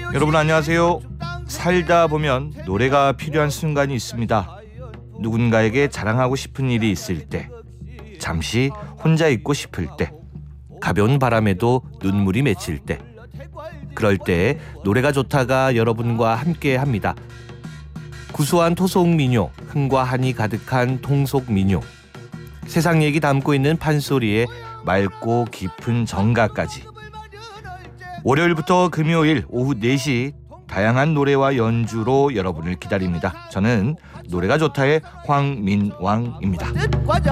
여러분 안녕하세요. 살다 보면 노래가 필요한 순간이 있습니다. 누군가에게 자랑하고 싶은 일이 있을 때, 잠시 혼자 있고 싶을 때, 가벼운 바람에도 눈물이 맺힐 때, 그럴 때 노래가 좋다가 여러분과 함께 합니다. 구수한 토속 민요, 흥과 한이 가득한 통속 민요, 세상 얘기 담고 있는 판소리에 맑고 깊은 정가까지. 월요일부터 금요일 오후 4시 다양한 노래와 연주로 여러분을 기다립니다. 저는 노래가 좋다의 황민왕입니다.